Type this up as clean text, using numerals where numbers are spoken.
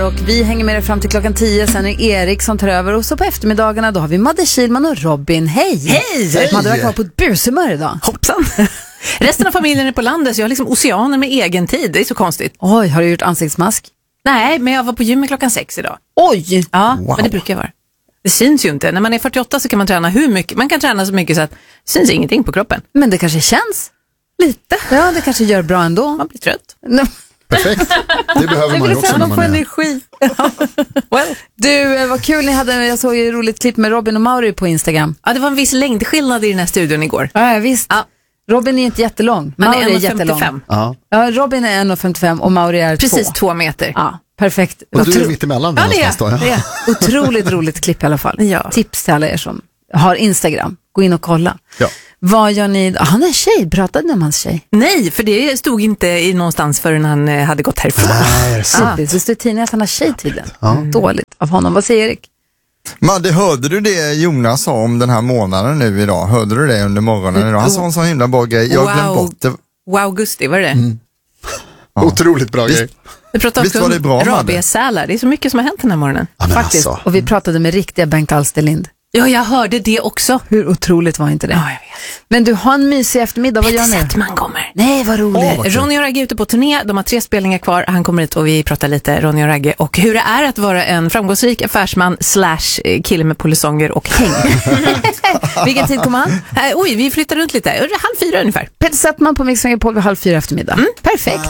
Och vi hänger med dig fram till klockan 10. Sen är Erik som tar över. Och så på eftermiddagarna då har vi Madde Kihlman och Robin. Hej! Hej! Madde verkar vara på ett bushumör idag. Hoppsan! Resten av familjen är på landet så jag har liksom oceaner med egen tid. Det är så konstigt. Oj, har du gjort ansiktsmask? Nej, men jag var på gymmet klockan 6 idag. Oj! Ja, Wow. men det brukar jag vara. Det syns ju inte. När man är 48 så kan man träna hur mycket. Man kan träna så mycket så att det syns ingenting på kroppen. Men det kanske känns lite. Ja, det kanske gör bra ändå. Man blir trött. Perfekt. Det behöver man ju också när man får man är... energi. Well. Du, vad kul ni hade. Jag såg ju ett roligt klipp med Robin och Mauri på Instagram. Ja, det var en viss längdskillnad i den här studion igår. Ja, visst. Ja. Robin är inte jättelång. Man Mauri är är jättelång. 1,55. Ja. Ja, Robin är 1,55 och Mauri är 2. Precis 2 meter. Ja, perfekt. Och du är mitt emellan där Ja, det är någonstans då. det är. Otroligt roligt klipp i alla fall. Ja. Tips till alla er som har Instagram. Gå in och kolla. Ja. Vad gör ni? Han är en tjej. Pratade ni om hans tjej? Nej, för det stod inte i någonstans förrän han hade gått härifrån. Nej, är det så? Det står i tidningen att han har tjej tydligen. Dåligt av honom. Vad säger Erik? Madde, hörde du det Jonas sa om den här månaden nu idag? Hörde du det under morgonen idag? Han sa en sån himla bra grej. Jag har glömt bort det. Wow, augusti, var det? Otroligt bra grej. Vi pratade Visst också var det bra, om Madde? rabiessälar. Det är så mycket som har hänt den här morgonen. Ja, men Faktiskt. alltså. Och vi pratade med riktiga Bengt Alsterlind. Ja, jag hörde det också. Hur otroligt var inte det? Ja, jag vet. Men du har en mysig eftermiddag. Vad gör ni? Settman kommer. Nej, vad roligt. Ronny och Ragge är ute på turné. De har 3 spelningar kvar. Han kommer hit och vi pratar lite, Ronny och Ragge, och hur det är att vara en framgångsrik affärsman / kille med polisonger och häng. Vilken tid kommer han? Oj, vi flyttar runt lite. 3:30 ungefär. Peter Settman på Mix Megapol vid 3:30 eftermiddag. Perfekt.